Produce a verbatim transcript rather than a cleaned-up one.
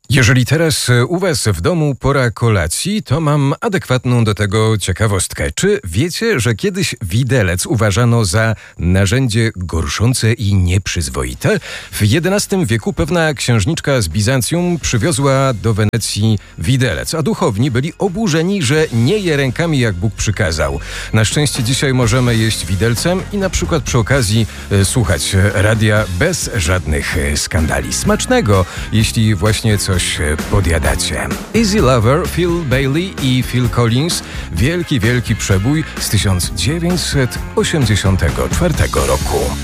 Jeżeli teraz u was w domu pora kolacji, to mam adekwatną do tego ciekawostkę. Czy wiecie, że kiedyś widelec uważano za narzędzie gorszące i nieprzyzwoite? W jedenastym wieku pewna księżniczka z Bizancjum przywiozła do Wenecji widelec, a duchowni byli oburzeni, że nie je rękami, jak Bóg przykazał. Na szczęście dzisiaj możemy jeść widelcem i na przykład przy okazji e, słuchać radia bez żadnych e, skandali. Smacznego, jeśli właśnie coś podjadacie. Easy Lover, Phil Bailey i Phil Collins. Wielki, wielki przebój z tysiąc dziewięćset osiemdziesiątego czwartego roku.